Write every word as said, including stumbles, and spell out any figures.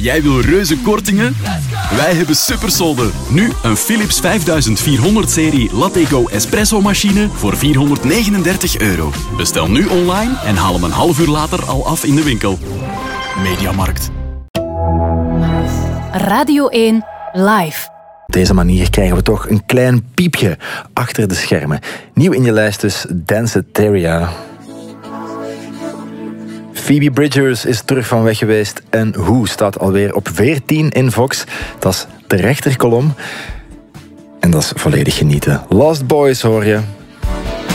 Jij wil reuze kortingen? Wij hebben supersolden. Nu een Philips vijfduizendvierhonderd serie Lattego espresso machine voor vierhonderdnegenendertig euro. Bestel nu online en haal hem een half uur later al af in de winkel. Mediamarkt. Radio één Live. Op deze manier krijgen we toch een klein piepje achter de schermen. Nieuw in je lijst dus Danceteria. Phoebe Bridgers is terug van weg geweest en Who staat alweer op veertien in Vox. Dat is de rechterkolom. En dat is volledig genieten. Lost Boys hoor je.